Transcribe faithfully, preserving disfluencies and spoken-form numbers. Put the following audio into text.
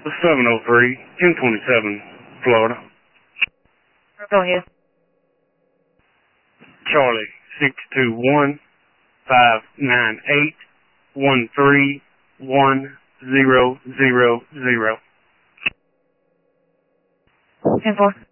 seven oh three, ten twenty-seven, Florida. Go ahead. Charlie, six two one, five nine eight, one three one zero zero zero. ten four.